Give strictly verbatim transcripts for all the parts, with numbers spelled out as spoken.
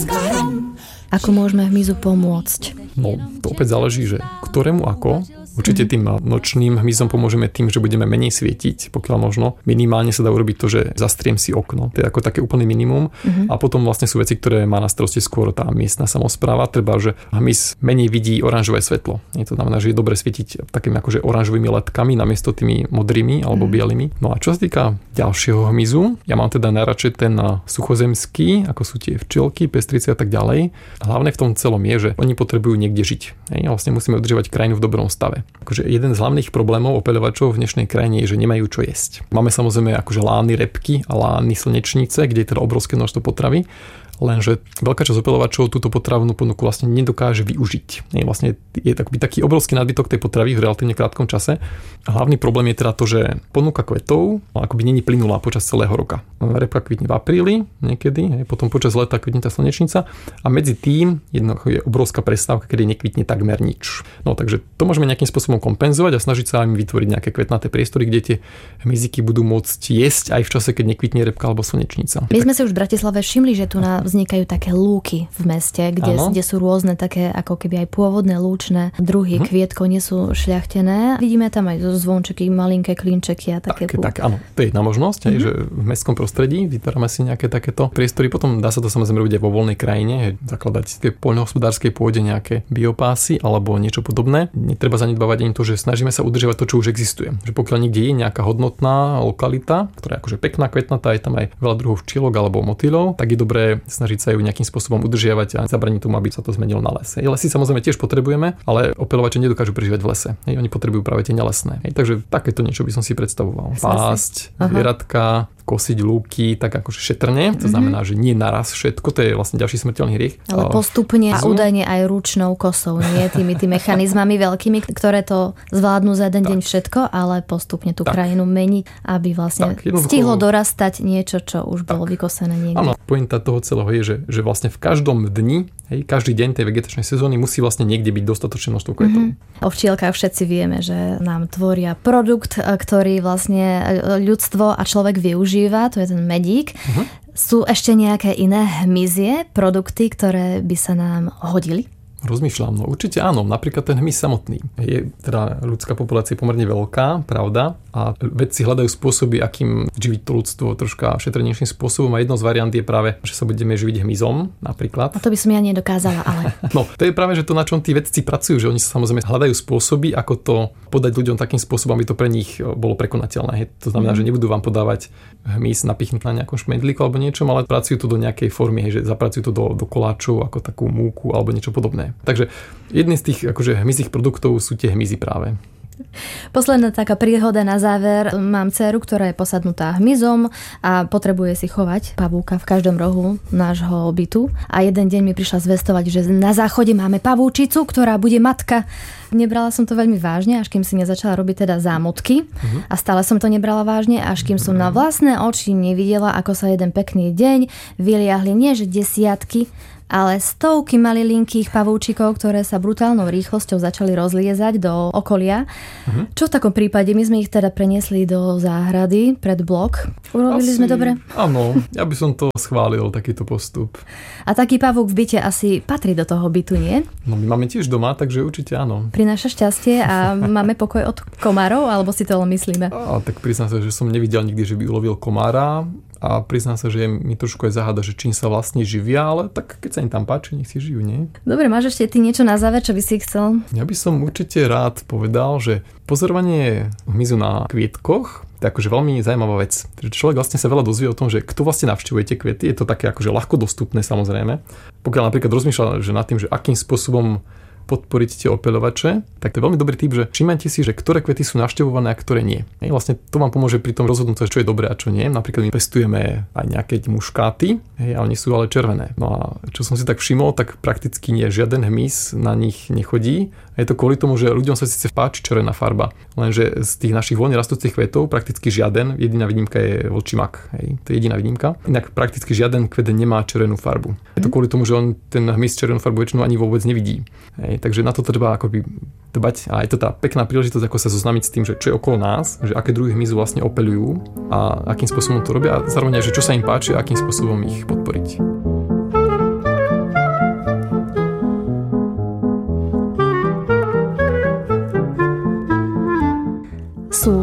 Ako môžeme hmyzu pomôcť? No, to opäť záleží, že ktorému ako. Určite tým nočným hmyzom pomôžeme tým, že budeme menej svietiť, pokiaľ možno. Minimálne sa dá urobiť to, že zastriem si okno. To je ako také úplný minimum. Uh-huh. A potom vlastne sú veci, ktoré má na starosti skôr tá miestna samospráva. Treba, že hmyz menej vidí oranžové svetlo. To znamená, že je dobre svietiť takými akože oranžovými ledkami namiesto tými modrými alebo uh-huh. bielými. No a čo sa týka ďalšieho hmyzu, ja mám teda najradšej ten suchozemský, ako sú tie včielky, pestrice a tak ďalej. Hlavne v tom celom je, že oni potrebujú niekde žiť. A vlastne musíme udržovať krajinu v dobrom stave. Akože jeden z hlavných problémov opeľovačov v dnešnej krajine je, že nemajú čo jesť. Máme samozrejme akože lány repky a lány slnečnice, kde je teda obrovské množstvo potravy. Lenže veľká časť opeľovačov túto potravnú ponuku vlastne nedokáže využiť. Je vlastne je taký, taký obrovský nadbytok tej potravy v relatívne krátkom čase. A hlavný problém je teda to, že ponuka kvetov akoby není plynulá počas celého roka. Repka kvitne v apríli niekedy, potom počas leta kvitne tá slnečnica a medzi tým jednoducho je obrovská prestávka, kedy nekvitne takmer nič. No takže to môžeme nejakým spôsobom kompenzovať a snažiť sa im vytvoriť nejaké kvetnaté priestory, kde tie hmyziky budú môcť jesť aj v čase, keď nekvitne repka alebo slnečnica. My sme si už v Bratislave všimli, že tu na vznikajú také lúky v meste, kde, kde sú rôzne také ako keby aj pôvodné lúčne druhy hm. kvietkov, nie sú šľachtené. Vidíme tam aj zvončeky, malinké klinčeky a také. Tak, tak áno, to je jedna možnosť, mm-hmm. aj, že v mestskom prostredí vytvárame si nejaké takéto priestory. Potom dá sa to samozrejme robiť aj vo voľnej krajine, zakladať v poľnohospodárskej pôde nejaké biopásy alebo niečo podobné. Netreba zanedbávať ani to, že snažíme sa udržiavať to, čo už existuje. Že pokiaľ niekde je nejaká hodnotná lokalita, ktorá je akože pekná, kvetnatá, je tam aj veľa druhov včielok alebo motýlov, tak je dobré snažiť sa ju nejakým spôsobom udržiavať a zabraniť tomu, aby sa to zmenilo na lese. Lesy samozrejme tiež potrebujeme, ale opeľovače nedokážu prežívať v lese. Hej, oni potrebujú práve tie nelesné. Hej, takže takéto niečo by som si predstavoval. Pásť, zvieratka, kosiť lúky, tak akože šetrne. To znamená, že nie naraz všetko, to je vlastne ďalší smrteľný hriech. Ale postupne a údajne aj ručnou kosou, nie tými tými mechanizmami veľkými, ktoré to zvládnu za jeden tak. deň všetko, ale postupne tú tak. krajinu meniť, aby vlastne tak, stihlo dorastať niečo, čo už tak. bolo vykosené niekde. Áno, pointa toho celého je, že, že vlastne v každom dni, hej, každý deň tej vegetačnej sezóny musí vlastne niekde byť dostatočné množstvo kvetov. Mm-hmm. O včielkách všetci vieme, že nám tvoria produkt, ktorý vlastne ľudstvo a človek využíva, to je ten medík. Uh-huh. Sú ešte nejaké iné hmyzie, produkty, ktoré by sa nám hodili? Rozmýšľam, no určite áno, napríklad ten hmyz samotný. Je teda ľudská populácia pomerne veľká, pravda, a vedci hľadajú spôsoby, akým živiť to ľudstvo troška šetrnejším spôsobom a jedno z variant je práve, že sa budeme živiť hmyzom, napríklad. A to by som ja nedokázala, ale... No, to je práve, že to, na čom tí vedci pracujú, že oni sa samozrejme hľadajú spôsoby, ako to podať ľuďom takým spôsobom, aby to pre nich bolo prekonateľné. To znamená, mm. že nebudú vám podávať hmyz napichnúť na nejakom šmendlíku alebo niečom, ale pracujú to do nejakej formy, že zapracujú to do, do koláčov ako takú múku alebo niečo podobné. Takže jedný z tých akože hmyzích produktov sú tie hmyzy práve. Posledná taká príhoda na záver. Mám dceru, ktorá je posadnutá hmyzom a potrebuje si chovať pavúka v každom rohu nášho bytu. A jeden deň mi prišla zvestovať, že na záchode máme pavúčicu, ktorá bude matka. Nebrala som to veľmi vážne, až kým si nezačala robiť teda zámotky. Uh-huh. A stále som to nebrala vážne, až kým som na vlastné oči nevidela, ako sa jeden pekný deň vyliahli nie že desiatky, ale stovky malilinkých pavúčikov, ktoré sa brutálnou rýchlosťou začali rozliezať do okolia. Uh-huh. Čo v takom prípade? My sme ich teda preniesli do záhrady pred blok. Urobili asi, sme dobre? Áno, ja by som to schválil, takýto postup. A taký pavúk v byte asi patrí do toho bytu, nie? No my máme tiež doma, takže určite áno. Prináša šťastie a máme pokoj od komárov, alebo si to len myslíme? A, tak priznám sa, že som nevidel nikdy, že by ulovil komára. A priznám sa, že mi trošku aj záhada, že čím sa vlastne živia, ale tak keď sa im tam páči, nech si žijú, nie? Dobre, máš ešte ty niečo na záver, čo by si chcel? Ja by som určite rád povedal, že pozorovanie hmyzu na kvietkoch to je akože veľmi zaujímavá vec. Človek vlastne sa veľa dozvie o tom, že kto vlastne navštevuje tie kvety, je to také akože ľahko dostupné samozrejme. Pokiaľ napríklad rozmýšľa, že nad tým, že akým spôsobom podporiť tie opeľovače, tak to je veľmi dobrý tip, že všimajte si, že ktoré kvety sú navštevované a ktoré nie. Hej, vlastne to vám pomôže pri tom rozhodnúť, čo je dobré a čo nie. Napríklad my pestujeme aj nejaké muškáty, hej, a oni sú ale červené. No a čo som si tak všimol, tak prakticky nie žiaden hmyz na nich nechodí. A je to kvôli tomu, že ľuďom sa síce páči červená farba, lenže z tých našich voľne rastúcich kvetov prakticky žiaden, jediná výnimka je vlčí mak, hej, to je jediná výnimka. Inak prakticky žiaden kvet nemá červenú farbu. Je to kvôli tomu, že on ten hmyz červenú farbu väčšinou ani vôbec nevidí. Hej, takže na to treba akoby dbať a je to tá pekná príležitosť, ako sa zoznámiť s tým, že čo je okolo nás, že aké druhy hmyzu vlastne opeľujú a akým spôsobom to robia a zároveň aj, že čo sa im páči a akým spôsobom ich podporiť.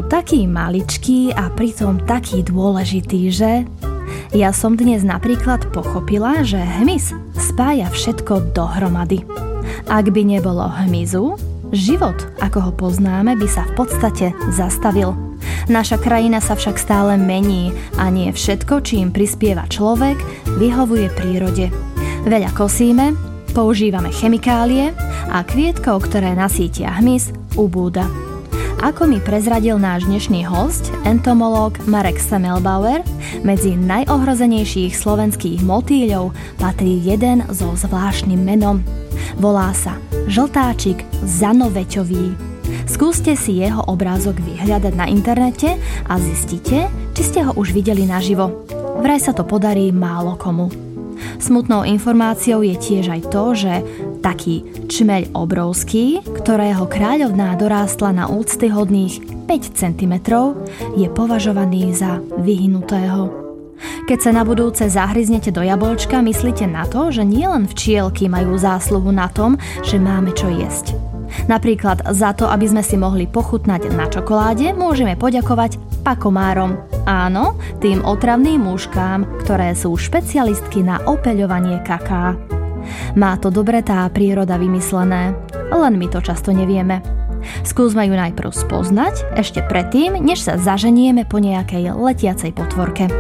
taký maličký a pritom taký dôležitý, že? Ja som dnes napríklad pochopila, že hmyz spája všetko dohromady. Ak by nebolo hmyzu, život, ako ho poznáme, by sa v podstate zastavil. Naša krajina sa však stále mení a nie všetko, čím prispieva človek, vyhovuje prírode. Veľa kosíme, používame chemikálie a kvietkov, ktoré nasítia hmyz, ubúda. Ako mi prezradil náš dnešný hosť, entomológ Marek Semmelbauer, medzi najohrozenejších slovenských motýľov patrí jeden so zvláštnym menom. Volá sa žltáčik zanoveťový. Skúste si jeho obrázok vyhľadať na internete a zistite, či ste ho už videli naživo. Vraj sa to podarí málo komu. Smutnou informáciou je tiež aj to, že taký čmeľ obrovský, ktorého kráľovná dorástla na úctyhodných päť centimetrov, je považovaný za vyhnutého. Keď sa na budúce zahryznete do jablčka, myslíte na to, že nielen včielky majú zásluhu na tom, že máme čo jesť. Napríklad za to, aby sme si mohli pochutnať na čokoláde, môžeme poďakovať pakomárom. Áno, tým otravným mužkám, ktoré sú špecialistky na opeľovanie kaká. Má to dobre tá príroda vymyslené, len my to často nevieme. Skúsme ju najprv spoznať, ešte predtým, než sa zaženieme po nejakej letiacej potvorke.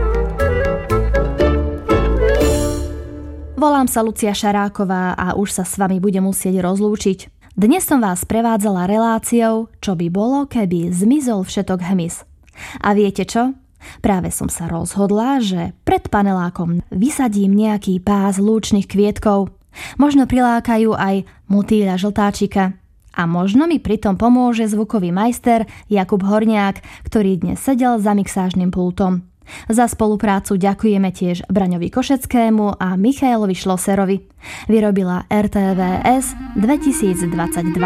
Volám sa Lucia Šaráková a už sa s vami budem musieť rozlúčiť. Dnes som vás prevádzala reláciou, čo by bolo, keby zmizol všetok hmyz. A viete čo? Práve som sa rozhodla, že pred panelákom vysadím nejaký pás lúčnych kvietkov. Možno prilákajú aj motýľa žltáčika. A možno mi pritom pomôže zvukový majster Jakub Horniák, ktorý dnes sedel za mixážnym pultom. Za spoluprácu ďakujeme tiež Braňovi Košeckému a Michailovi Šloserovi. Vyrobila er té vé es dvetisícdvadsaťdva.